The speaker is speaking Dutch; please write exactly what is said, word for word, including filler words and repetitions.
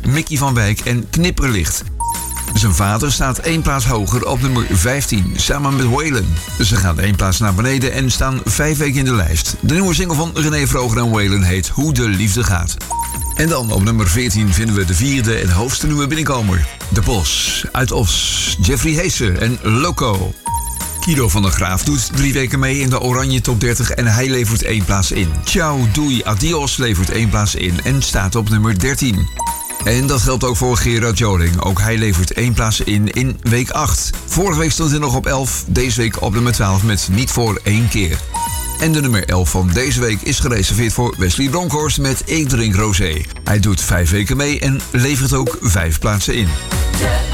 Mickey van Wijk en Knipperlicht. Zijn vader staat één plaats hoger op nummer vijftien, samen met Waylon. Ze gaan één plaats naar beneden en staan vijf weken in de lijst. De nieuwe single van René Vroger en Waylon heet Hoe de Liefde Gaat. En dan op nummer veertien vinden we de vierde en hoogste nieuwe binnenkomer. De Bos, uit Os, Jeffrey Heeser en Loco. Guido van der Graaf doet drie weken mee in de Oranje Top dertig en hij levert één plaats in. Ciao, doei, adios levert één plaats in en staat op nummer dertien. En dat geldt ook voor Gerard Joling. Ook hij levert één plaats in in week acht. Vorige week stond hij nog op elf, deze week op nummer twaalf met Niet voor één keer. En de nummer elf van deze week is gereserveerd voor Wesley Bronkhorst met Ik drink rosé. Hij doet vijf weken mee en levert ook vijf plaatsen in.